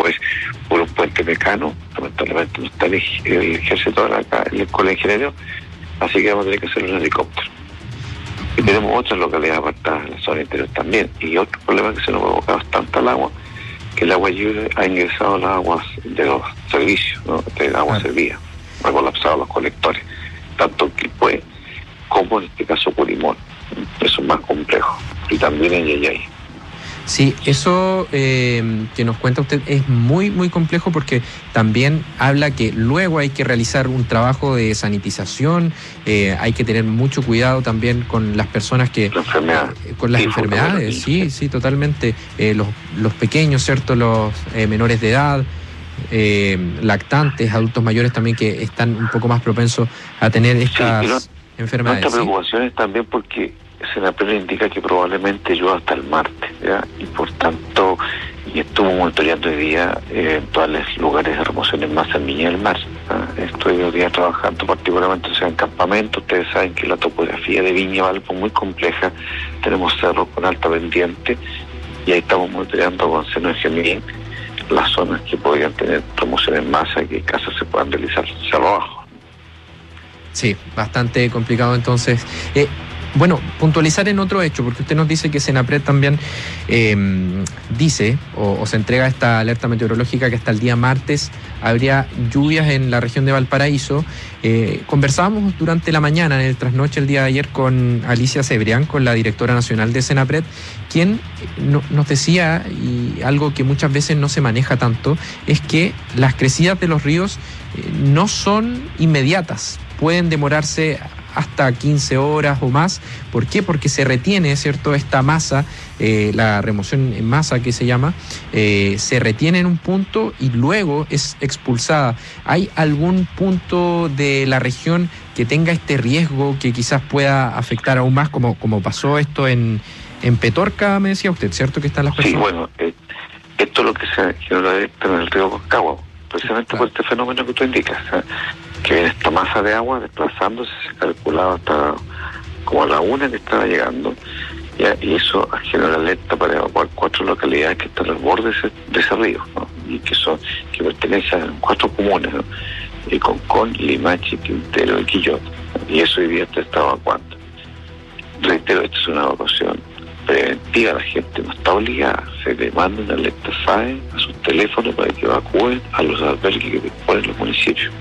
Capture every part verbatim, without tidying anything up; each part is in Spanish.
por, por un puente mecano. Lamentablemente no está el, el ejército acá en el Colegio Ingeniero, así que vamos a tener que hacer un helicóptero. Y tenemos otras localidades apartadas en la zona interior también. Y otro problema que se nos ha provocado es tanta el agua, que el agua lluvia ha ingresado a las aguas de los servicios, ¿no? De agua servida, ha colapsado los colectores, tanto en Quilpué como en este caso Purimón. Eso es más complejo. Y también en Yayay. Sí, eso eh, que nos cuenta usted es muy, muy complejo, porque también habla que luego hay que realizar un trabajo de sanitización, eh, hay que tener mucho cuidado también con las personas que... La enfermedad. Eh, con las sí, enfermedades, sí, sí, totalmente. Eh, los, los pequeños, ¿cierto? Los eh, menores de edad, eh, lactantes, adultos mayores también, que están un poco más propensos a tener estas sí, no, enfermedades. Nuestra ¿sí? preocupación es también porque Senapred indica que probablemente llueva hasta el martes, ¿ya? Y por tanto, y estuvo monitoreando hoy día eh, eventuales lugares de remoción en masa en Viña del Mar. ¿ya? Estoy hoy día trabajando particularmente o sea, en campamento. Ustedes saben que la topografía de Viña Valpo es muy compleja, tenemos cerros con alta pendiente, y ahí estamos monitoreando con seno de Gemín las zonas que podrían tener remoción en masa y que casas se puedan realizar cerro abajo. Sí, bastante complicado entonces. Eh, Bueno, puntualizar en otro hecho, porque usted nos dice que Senapred también eh, dice o, o se entrega esta alerta meteorológica que hasta el día martes habría lluvias en la región de Valparaíso. Eh, conversábamos durante la mañana, en el trasnoche el día de ayer, con Alicia Cebrián, con la directora nacional de Senapred, quien no, nos decía, y algo que muchas veces no se maneja tanto, es que las crecidas de los ríos eh, no son inmediatas, pueden demorarse hasta quince horas o más. ¿Por qué? Porque se retiene, ¿cierto?, esta masa, eh, la remoción en masa que se llama, eh, se retiene en un punto y luego es expulsada. ¿Hay algún punto de la región que tenga este riesgo que quizás pueda afectar aún más, como, como pasó esto en, en Petorca, me decía usted, ¿cierto?, que están las personas? Sí, bueno, eh, esto es lo que se generó en el río Concagua, precisamente claro. Por este fenómeno que tú indicas, ¿eh? Que esta masa de agua desplazándose se calculaba hasta como a la una que estaba llegando, ¿ya? Y eso generó alerta para evacuar cuatro localidades que están al borde de ese, de ese río, ¿no? Y que son que pertenecen a cuatro comunes, ¿no? Y Concón, Limache, Quintero y Quillota, y eso hoy día se está evacuando. Reitero, esto es una evacuación preventiva, la gente no está obligada, se le manda una alerta S A E a sus teléfonos para que evacúen a los albergues que disponen los municipios.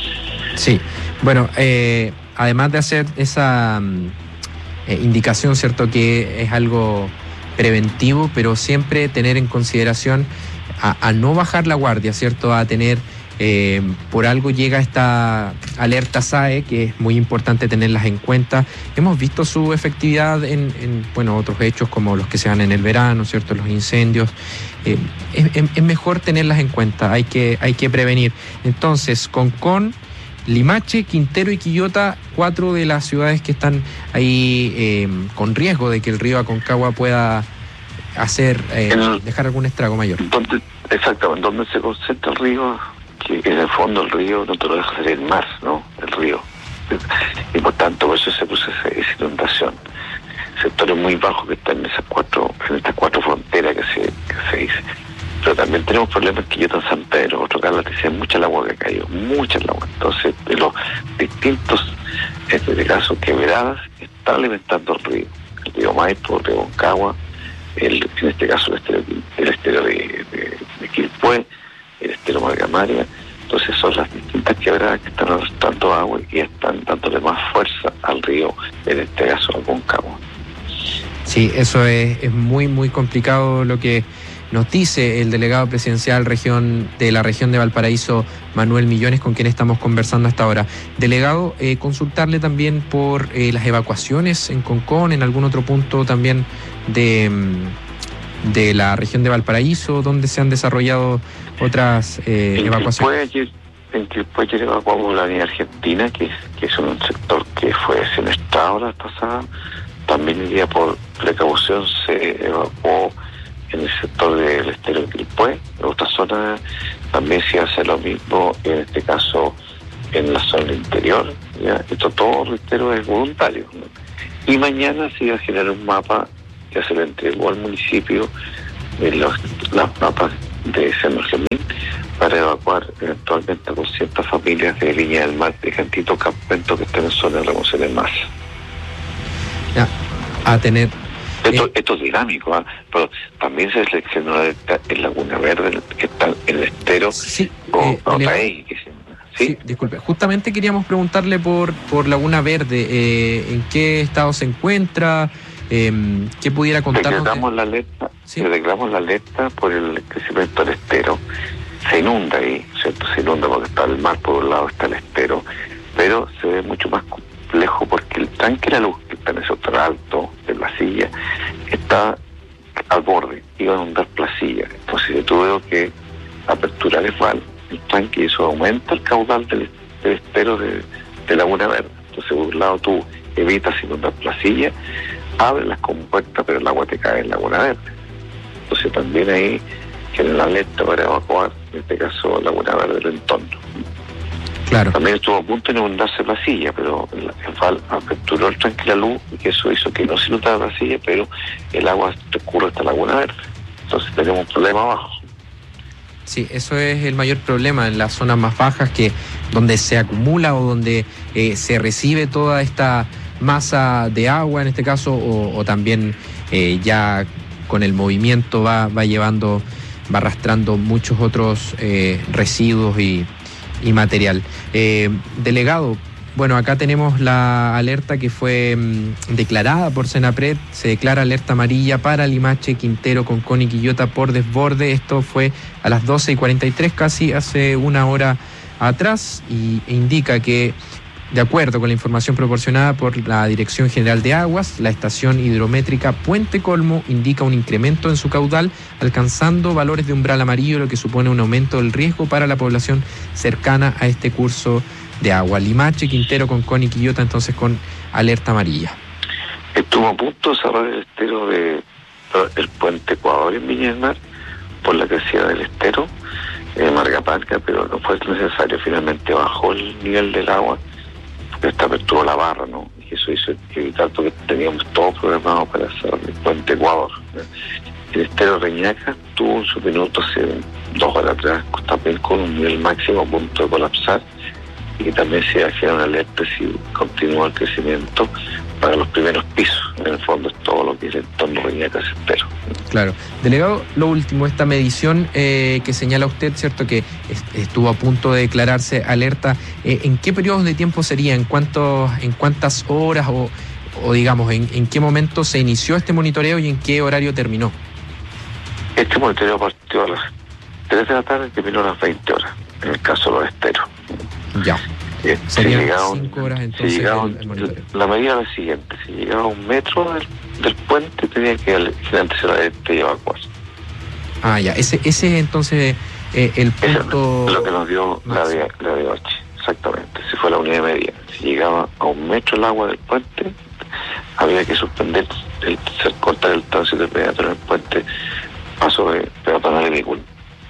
Sí, bueno, eh, además de hacer esa eh, indicación, ¿cierto?, que es algo preventivo, pero siempre tener en consideración a, a no bajar la guardia, ¿cierto?, a tener, eh, por algo llega esta alerta S A E, que es muy importante tenerlas en cuenta. Hemos visto su efectividad en, en bueno, otros hechos como los que se dan en el verano, ¿cierto?, los incendios. Eh, es, es mejor tenerlas en cuenta, hay que, hay que prevenir. Entonces, Concón, Limache, Quintero y Quillota, cuatro de las ciudades que están ahí eh, con riesgo de que el río Aconcagua pueda hacer eh, el, dejar algún estrago mayor. Donde, exactamente, donde se concentra el río, que en el fondo el río no te lo deja hacer el mar, ¿no? El río. Y por tanto, por eso se produce esa, esa inundación. Sectores muy bajos que están en esas cuatro, en estas cuatro fronteras que se, que se dice. Pero también tenemos problemas que yo en San Pedro, otro caso, que sea mucha el agua que ha caído, mucha el agua. Entonces, de los distintos, en este caso, quebradas, está alimentando el río. El río Maipo, el río Concagua, el, en este caso el estero, el estero de, de, de Quilpué, el estero Margamaria. Entonces son las distintas quebradas que están arrastrando agua y están dándole más fuerza al río, en este caso al Concagua. Sí, eso es, es muy, muy complicado lo que nos dice el delegado presidencial región de la región de Valparaíso, Manuel Millones, con quien estamos conversando hasta ahora. Delegado, eh, consultarle también por eh, las evacuaciones en Concón, en algún otro punto también de, de la región de Valparaíso, donde se han desarrollado otras eh, en evacuaciones. Quilpué, en Quilpué ayer evacuamos la línea argentina, que, que es un sector que fue semestrado la pasada. También el día por precaución se evacuó en el sector del estero de Quilpué. En otra zona también se hace lo mismo, en este caso en la zona interior, ¿ya? Esto todo, reitero, es voluntario, ¿no? Y mañana se va a generar un mapa que se lo entregó al municipio, en los, las mapas de San Germán, evacuar eventualmente a doscientas familias de Viña del Mar, de Cantito, Campamento, que están en zona de remoción en masa. Ya, a tener... Esto, eh, esto es dinámico, ¿eh? Pero también se seleccionó la alerta en Laguna Verde, que está en el estero, sí, o eh, Otaegui, que se ¿Sí? Sí, disculpe. Justamente queríamos preguntarle por, por Laguna Verde, eh, en qué estado se encuentra, eh, qué pudiera contarnos. Declaramos de... la alerta, ¿Sí? declaramos la alerta por el crecimiento del estero. Se inunda ahí, ¿cierto? Se inunda porque está el mar por un lado, está el estero, pero se ve mucho más complejo porque el tanque de la luz, que está en ese otro alto de Placilla, está al borde, iba a inundar Placilla. Entonces yo tuve que aperturar el val, el tanque, y eso aumenta el caudal del, del estero de, de Laguna Verde. Entonces, por un lado, tú evitas inundar Placilla, abres las compuertas, pero el agua te cae en Laguna Verde. Entonces, también ahí tienen la alerta para evacuar, en este caso, Laguna Verde del entorno. Claro. También estuvo a punto de inundarse Placilla, pero el, el val aperturó el tanque de la luz, y eso hizo que no se inundara Placilla, pero el agua escurre hasta Laguna Verde. Entonces, tenemos un problema abajo. Sí, eso es el mayor problema en las zonas más bajas, que donde se acumula o donde eh, se recibe toda esta masa de agua, en este caso, o, o también eh, ya con el movimiento va, va llevando, va arrastrando muchos otros eh, residuos y, y material. Eh, delegado, bueno, acá tenemos la alerta que fue mmm, declarada por Senapred. Se declara alerta amarilla para Limache, Quintero, Concón y Quillota por desborde. Esto fue a las doce y cuarenta y tres, casi hace una hora atrás, y e indica que, de acuerdo con la información proporcionada por la Dirección General de Aguas, la estación hidrométrica Puente Colmo indica un incremento en su caudal, alcanzando valores de umbral amarillo, lo que supone un aumento del riesgo para la población cercana a este curso de agua. Limache, Quintero, Concón y Quillota, entonces con alerta amarilla. Estuvo a punto de cerrar el estero de el puente Ecuador en Viña del Mar por la crecida del estero, eh, Margapalca, pero no fue necesario. Finalmente bajó el nivel del agua, porque esta apertura la barra, ¿no? Y eso hizo evitar, porque teníamos todo programado para cerrar el puente Ecuador. El estero Reñaca tuvo un subminuto hace dos horas atrás, también con un nivel máximo a punto de colapsar, y también se hacía una alerta si continúa el crecimiento para los primeros pisos. En el fondo es todo lo que es el entorno Reñaca Estero. Claro. Delegado, lo último, esta medición eh, que señala usted, ¿cierto?, que est- estuvo a punto de declararse alerta, eh, ¿en qué periodos de tiempo sería? ¿En cuántos, en cuántas horas o, o digamos, en, en qué momento se inició este monitoreo y en qué horario terminó? Este monitoreo partió a las tres de la tarde y terminó a las veinte horas, en el caso de los esteros. Ya. Eh, Serían si llegaba un- cinco horas entonces si llegaba el- un- el monitoreo. La medida era la siguiente: si llegaba a un metro del, del puente, tenía que antes la alerta y evacuar. Ah, ya. Ese, ese es entonces eh, el Eso punto... es lo que nos dio la máximo. de, la de H, exactamente. Si fue la unidad media. Si llegaba a un metro el agua del puente, había que suspender, el, cortar el tránsito inmediato en el puente, paso de peatonal y vehículo.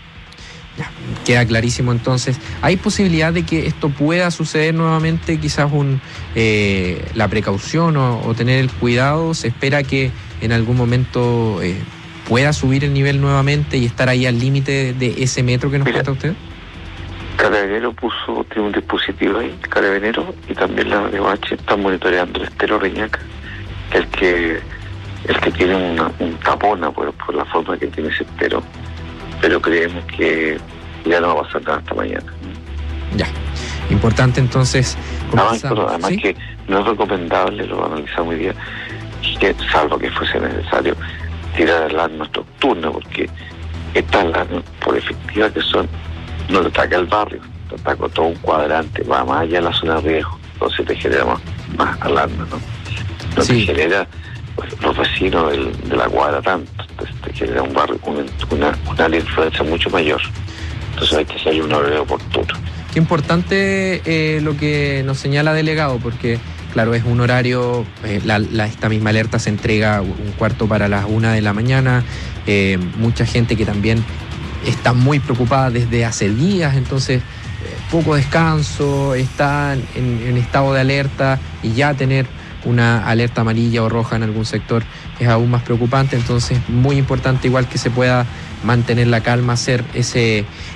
Ya, queda clarísimo entonces. ¿Hay posibilidad de que esto pueda suceder nuevamente? Quizás un eh, la precaución o, o tener el cuidado. ¿Se espera que en algún momento eh, pueda subir el nivel nuevamente y estar ahí al límite de ese metro que nos Mira, cuenta usted? Carabinero puso, tiene un dispositivo ahí, Carabinero, y también la de O H están monitoreando el estero Reñaca, el que el que tiene una, un tapona por, por la forma que tiene ese estero, pero creemos que ya no va a pasar nada hasta mañana. Ya. Importante entonces. Además, pero además ¿sí? que no es recomendable, lo analizamos hoy día, que salvo que fuese necesario tirar alarmas nocturnas, porque estas alarmas, por efectivas que son, no te ataca el barrio, te ataca todo un cuadrante, va más allá de la zona de riesgo, entonces te genera más, más alarma, ¿no? No Sí. te genera pues, los vecinos del, de la cuadra tanto, entonces te genera un barrio, una, una, una área de influencia mucho mayor. Entonces hay que hacerle un horario oportuno. Qué importante eh, lo que nos señala delegado, porque claro, es un horario, eh, la, la, esta misma alerta se entrega un cuarto para las una de la mañana, eh, mucha gente que también está muy preocupada desde hace días, entonces eh, poco descanso, está en, en estado de alerta, y ya tener una alerta amarilla o roja en algún sector es aún más preocupante. Entonces muy importante igual que se pueda mantener la calma, hacer ese